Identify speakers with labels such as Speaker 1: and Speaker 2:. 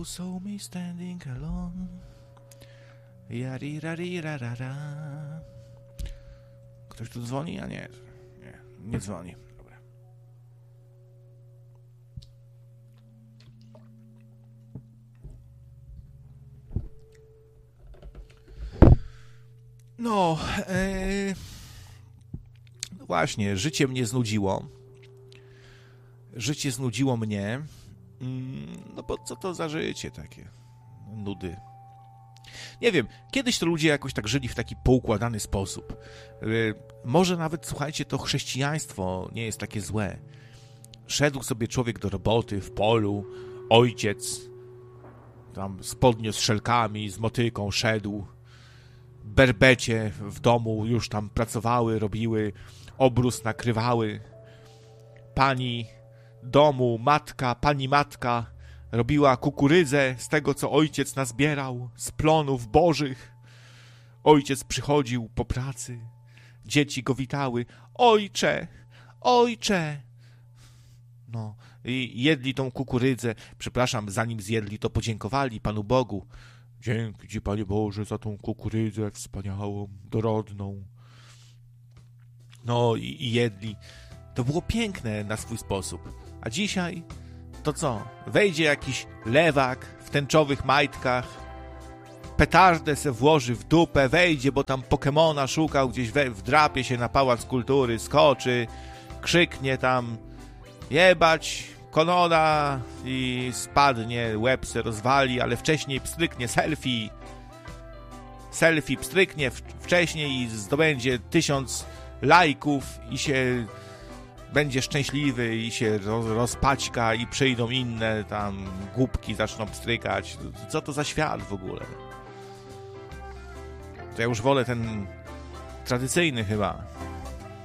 Speaker 1: saw me standing alone. Jarirarira. Ktoś tu dzwoni? A nie. Nie dzwoni. Dobra. No, właśnie, życie mnie znudziło. Życie znudziło mnie. No bo co to za życie takie? Nudy. Nie wiem, kiedyś to ludzie jakoś tak żyli w taki poukładany sposób. Może nawet, słuchajcie, to chrześcijaństwo nie jest takie złe. Szedł sobie człowiek do roboty w polu, ojciec tam z podniósł szelkami, z motyką szedł, berbecie w domu już tam pracowały, robiły, obrus nakrywały. Pani domu, pani matka robiła kukurydzę z tego, co ojciec nazbierał, z plonów bożych. Ojciec przychodził po pracy, dzieci go witały. Ojcze, ojcze! No, i jedli tą kukurydzę. Przepraszam, zanim zjedli, to podziękowali Panu Bogu. Dzięki Ci, Panie Boże, za tą kukurydzę wspaniałą, dorodną. No i jedli. To było piękne na swój sposób. A dzisiaj to co? Wejdzie jakiś lewak w tęczowych majtkach, petardę se włoży w dupę, wejdzie, bo tam Pokemona szukał, gdzieś wdrapie się na Pałac Kultury, skoczy, krzyknie tam jebać Konona i spadnie, łeb se rozwali, ale wcześniej pstryknie selfie pstryknie wcześniej i zdobędzie 1000 lajków i się będzie szczęśliwy i się rozpaćka i przyjdą inne tam głupki, zaczną pstrykać. Co to za świat w ogóle? To ja już wolę ten tradycyjny chyba.